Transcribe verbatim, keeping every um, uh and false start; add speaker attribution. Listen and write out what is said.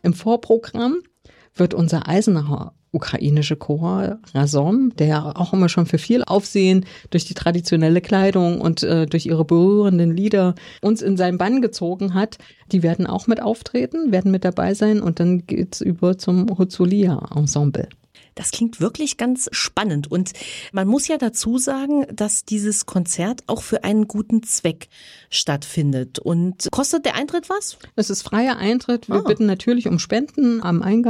Speaker 1: Im Vorprogramm wird unser Eisenacher ukrainische Chor Razom, der ja auch immer schon für viel Aufsehen durch die traditionelle Kleidung und äh, durch ihre berührenden Lieder uns in seinen Bann gezogen hat, die werden auch mit auftreten, werden mit dabei sein und dann geht's über zum Huzulia-Ensemble.
Speaker 2: Das klingt wirklich ganz spannend und man muss ja dazu sagen, dass dieses Konzert auch für einen guten Zweck stattfindet. Und kostet der Eintritt was?
Speaker 1: Es ist freier Eintritt. Wir
Speaker 2: Ah.
Speaker 1: bitten natürlich um Spenden am Eingang.